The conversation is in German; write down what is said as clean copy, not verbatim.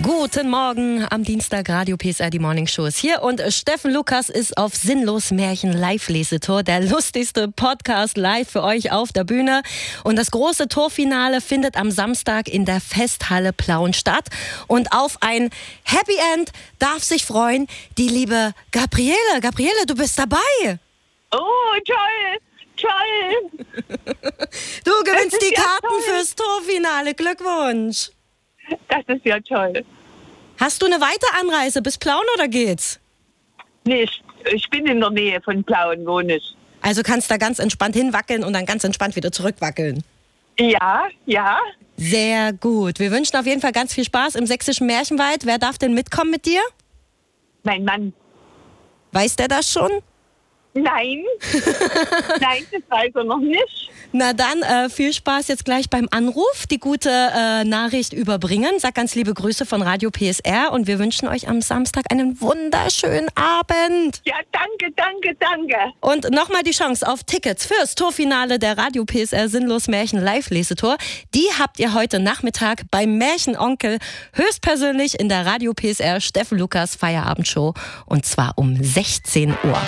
Guten Morgen am Dienstag, Radio PSR, die Morning Show ist hier und Steffen Lukas ist auf Sinnlos Märchen Live-Lesetour, der lustigste Podcast live für euch auf der Bühne. Und das große Torfinale findet am Samstag in der Festhalle Plauen statt. Und auf ein Happy End darf sich freuen die liebe Gabriele. Gabriele, du bist dabei. Oh, toll, toll. Du gewinnst die Karten toll. fürs Torfinale. Glückwunsch. Das ist ja toll. Hast du eine Weiteranreise bis Plauen oder geht's? Nee, ich bin in der Nähe von Plauen, wohne ich. Also kannst da ganz entspannt hinwackeln und dann ganz entspannt wieder zurückwackeln. Ja, ja. Sehr gut. Wir wünschen auf jeden Fall ganz viel Spaß im sächsischen Märchenwald. Wer darf denn mitkommen mit dir? Mein Mann. Weiß der das schon? Nein. Nein, das weiß er noch nicht. Na dann, viel Spaß jetzt gleich beim Anruf. Die gute Nachricht überbringen. Sag ganz liebe Grüße von Radio PSR und wir wünschen euch am Samstag einen wunderschönen Abend. Ja, danke, danke, danke. Und nochmal die Chance auf Tickets fürs Torfinale der Radio PSR Sinnlos Märchen Live-Lesetour. Die habt ihr heute Nachmittag beim Märchenonkel höchstpersönlich in der Radio PSR Steffen Lukas Feierabendshow und zwar um 16 Uhr.